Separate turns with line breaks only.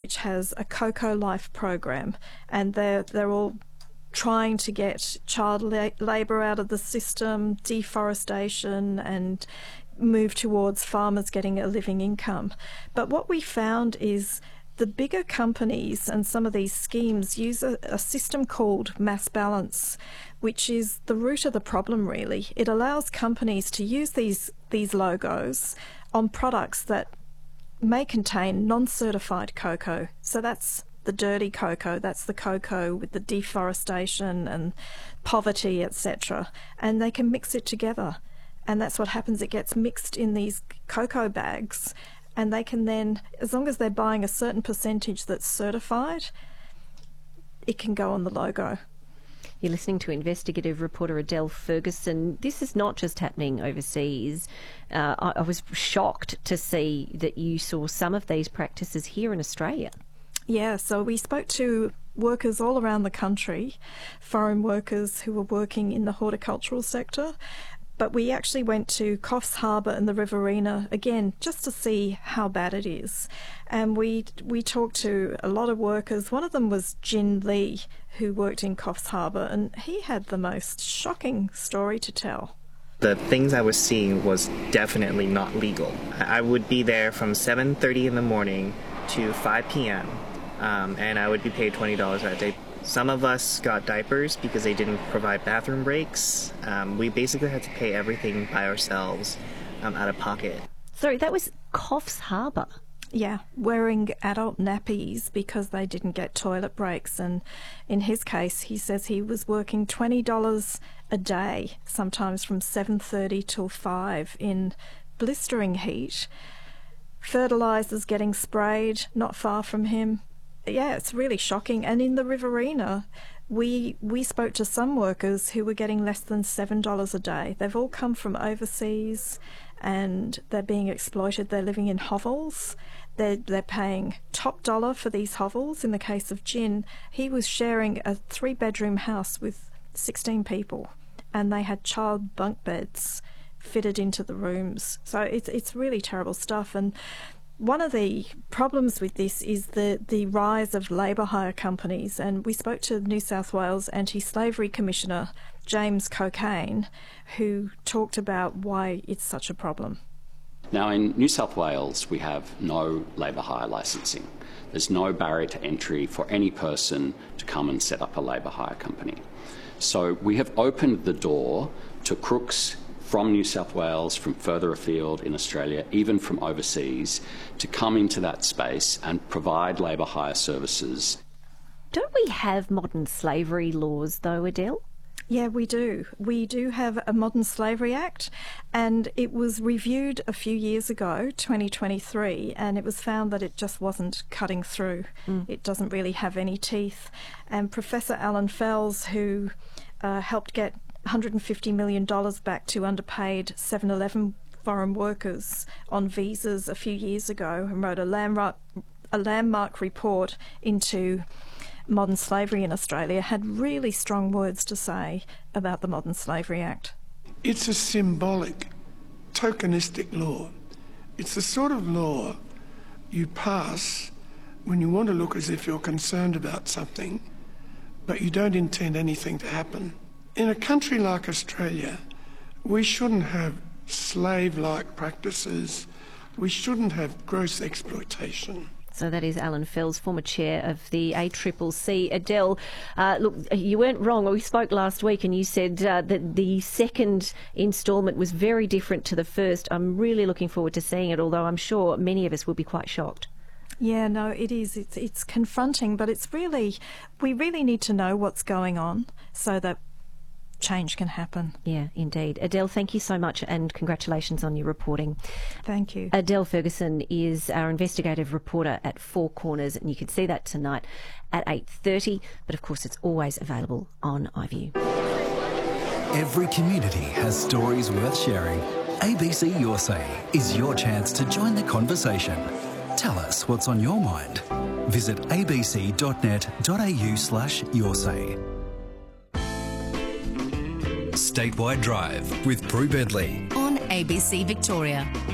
which has a Cocoa Life program, and they're all trying to get child labour out of the system, deforestation, and move towards farmers getting a living income. But what we found is the bigger companies and some of these schemes use a system called mass balance, which is the root of the problem, really. It allows companies to use these logos on products that may contain non-certified cocoa. So that's the dirty cocoa, that's the cocoa with the deforestation and poverty, etc. And they can mix it together. And that's what happens. It gets mixed in these cocoa bags, and they can then, as long as they're buying a certain percentage that's certified, it can go on the logo.
You're listening to investigative reporter Adele Ferguson. This is not just happening overseas. I was shocked to see that you saw some of these practices here in Australia.
Yeah, so we spoke to workers all around the country, foreign workers who were working in the horticultural sector. But we actually went to Coffs Harbour and the Riverina, again, just to see how bad it is. And we talked to a lot of workers. One of them was Jin Lee, who worked in Coffs Harbour, and he had the most shocking story to tell.
The things I was seeing was definitely not legal. I would be there from 7:30 in the morning to 5 p.m., and I would be paid $20 a day. Some of us got diapers because they didn't provide bathroom breaks. We basically had to pay everything by ourselves out of pocket.
Sorry, that was Coffs Harbour?
Yeah, wearing adult nappies because they didn't get toilet breaks. And in his case, he says he was working $20 a day, sometimes from 7:30 till 5 in blistering heat. Fertilisers getting sprayed not far from him. Yeah, it's really shocking. And in the Riverina, we spoke to some workers who were getting less than $7 a day. They've all come from overseas and they're being exploited. They're living in hovels. They're paying top dollar for these hovels. In the case of Jin, he was sharing a 3-bedroom house with 16 people, and they had child bunk beds fitted into the rooms. So it's really terrible stuff. And one of the problems with this is the rise of labour hire companies, and we spoke to New South Wales Anti-Slavery Commissioner James Cocaine, who talked about why it's such a problem.
Now, in New South Wales, we have no labour hire licensing. There's no barrier to entry for any person to come and set up a labour hire company. So we have opened the door to crooks from New South Wales, from further afield in Australia, even from overseas, to come into that space and provide labour hire services.
Don't we have modern slavery laws, though, Adele?
Yeah, we do. We do have a Modern Slavery Act, and it was reviewed a few years ago, 2023, and it was found that it just wasn't cutting through. It doesn't really have any teeth. And Professor Alan Fels, who helped get $150 million back to underpaid 7-Eleven foreign workers on visas a few years ago, and wrote a landmark report into modern slavery in Australia, had really strong words to say about the Modern Slavery Act.
It's a symbolic, tokenistic law. It's the sort of law you pass when you want to look as if you're concerned about something, but you don't intend anything to happen. In a country like Australia, we shouldn't have slave-like practices. We shouldn't have gross exploitation.
So that is Alan Fels, former chair of the ACCC. Adele, look, you weren't wrong. We spoke last week and you said that the second instalment was very different to the first. I'm really looking forward to seeing it, although I'm sure many of us will be quite shocked.
Yeah, no, it is. It's confronting, but we really need to know what's going on so that change can happen.
Yeah, indeed. Adele, thank you so much, and congratulations on your reporting.
Thank you.
Adele Ferguson is our investigative reporter at Four Corners, and you can see that tonight at 8:30, but of course it's always available on iView.
Every community has stories worth sharing. ABC Your Say is your chance to join the conversation. Tell us what's on your mind. Visit abc.net.au/yoursay. Statewide Drive with Prue Bedley
on ABC Victoria.